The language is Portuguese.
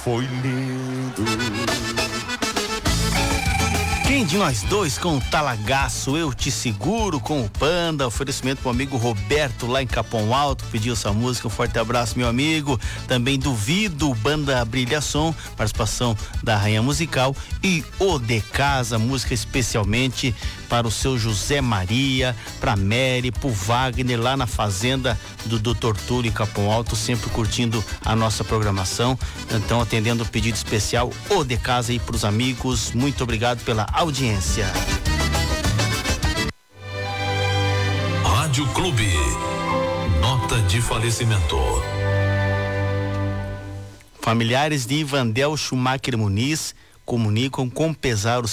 foi lindo. Quem de nós dois com o Talagaço, Eu Te Seguro com o Panda, oferecimento pro amigo Roberto lá em Capão Alto, pediu essa música, um forte abraço, meu amigo. Também Duvido, Banda Brilhação, participação da Rainha Musical, e O de Casa, música especialmente para o seu José Maria, pra Mary, pro Wagner lá na fazenda do Dr. Túlio em Capão Alto, sempre curtindo a nossa programação. Então, atendendo o pedido especial, O de Casa aí pros amigos. Muito obrigado pela audiência. Rádio Clube. Nota de falecimento. Familiares de Ivandel Schumacher Muniz comunicam com pesar o